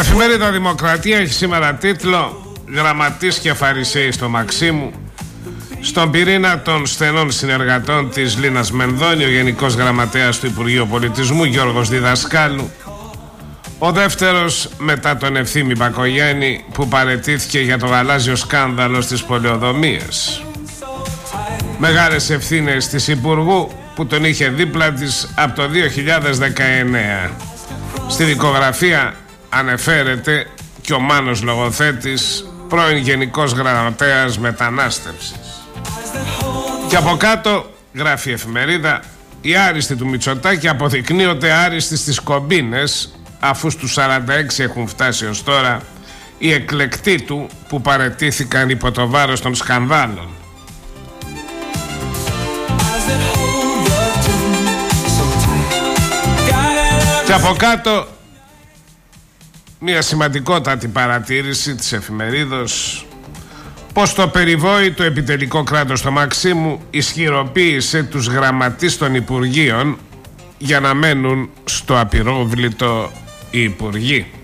εφημερίδα Δημοκρατία έχει σήμερα τίτλο «Γραμματείς και Φαρισαίοι στο Μαξίμου». Στον πυρήνα των στενών συνεργατών της Λίνας Μενδώνη, ο Γενικός Γραμματέας του Υπουργείου Πολιτισμού Γιώργος Διδασκάλου, ο δεύτερος μετά τον Ευθύμη Μπακογιάννη που παραιτήθηκε για το γαλάζιο σκάνδαλο στις πολεοδομίες. Μεγάλες ευθύνες της Υπουργού που τον είχε δίπλα της από το 2019. Στη δικογραφία ανεφέρεται και ο Μάνος Λογοθέτης, πρώην Γενικός Γραμματέας Μετανάστευσης. Και από κάτω γράφει η εφημερίδα: οι άριστοι του Μητσοτάκη αποδεικνύονται άριστοι στις κομπίνες, αφού στους 46 έχουν φτάσει ως τώρα οι εκλεκτοί του που παραιτήθηκαν υπό το βάρος των σκανδάλων. Και από κάτω μια σημαντικότατη παρατήρηση της εφημερίδος, πως το περιβόητο επιτελικό κράτος στο Μαξίμου ισχυροποίησε τους γραμματείς των Υπουργείων για να μένουν στο απειρόβλητο οι Υπουργοί.